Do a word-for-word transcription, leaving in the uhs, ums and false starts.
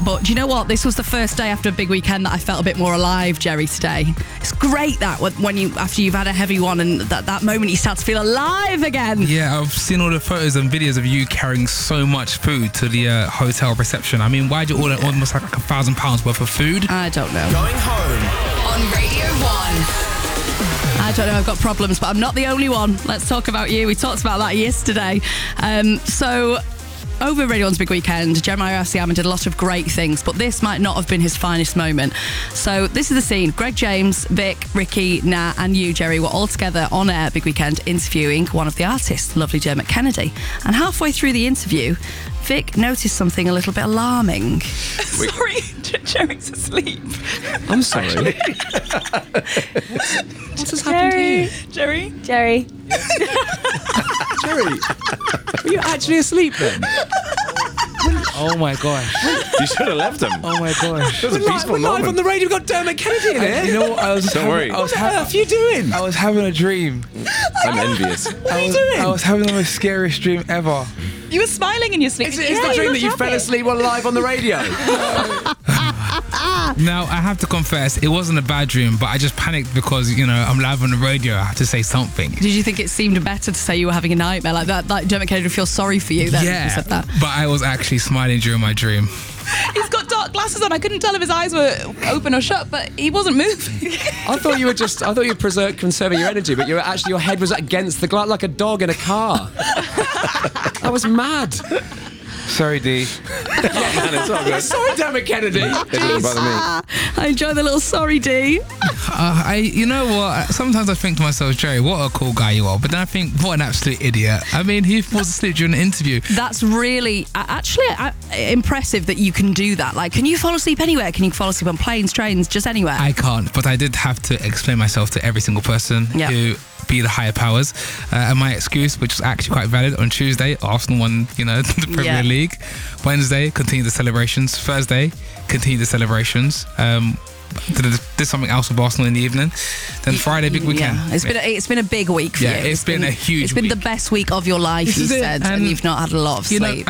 but do you know what? This was the first day after a big weekend that I felt a bit more alive, Jerry, today. It's great that when you, after you've had a heavy one and that, that moment you start to feel alive again. Yeah, I've seen all the photos and videos of you carrying so much food to the uh, hotel reception. I mean, why'd you order almost like a thousand pounds worth of food? I don't know. Going home on Radio one. I don't know, I've got problems, but I'm not the only one. Let's talk about you. We talked about that yesterday. Um, so, over Radio one's big weekend, Jeremiah Ossiama did a lot of great things, but this might not have been his finest moment. So, this is the scene. Greg James, Vic, Ricky, Nat, and you, Jerry, were all together on air big weekend interviewing one of the artists, lovely Dermot Kennedy. And halfway through the interview, Vic noticed something a little bit alarming. Sorry, Jerry's asleep. I'm sorry. What's has happened here? Jerry? Jerry. Jerry, were you actually asleep then? Oh my gosh. You should have left him. Oh my gosh. It was a peaceful We're live moment. on the radio. We've got Dermot Kennedy in here. You know what? I was Don't having, worry. I was, What the ha- earth are you doing? I was having a dream. I'm envious. What are I you was, doing? I was having the most scariest dream ever. You were smiling in your sleep. Is it Yeah, is the you dream looked that you happy. fell asleep while live on the radio? Now, I have to confess, it wasn't a bad dream, but I just panicked because, you know, I'm live on the radio. I have to say something. Did you think it seemed better to say you were having a nightmare like that? Like Dermot Kennedy would feel sorry for you then Yeah, you said that. but I was actually smiling during my dream. He's got dark glasses on. I couldn't tell if his eyes were open or shut, but he wasn't moving. I thought you were just. I thought you were preserve, conserving your energy, but you were actually your head was against the glass like a dog in a car. That was mad. Sorry, D. Man, it's all good. Sorry, Dermot Kennedy. It didn't bother me. I enjoy the little sorry D. Uh, I, you know what? Sometimes I think to myself, Jerry, what a cool guy you are. But then I think, what an absolute idiot. I mean, he falls asleep during an interview. That's really uh, actually uh, impressive that you can do that. Like, can you fall asleep anywhere? Can you fall asleep on planes, trains, just anywhere? I can't, but I did have to explain myself to every single person Yeah. who be the higher powers. Uh, and my excuse, which was actually quite valid, on Tuesday, Arsenal won, you know, the Premier Yeah. League. Wednesday, continue the celebrations. Thursday, continue the celebrations. Um, did, did something else with Arsenal in the evening. Then Friday, big weekend. Yeah, it's been a, it's been a big week for Yeah, you. it's been a huge It's been the week. best week of your life, This you is it, said, and, and, you've not had a lot of You know, sleep.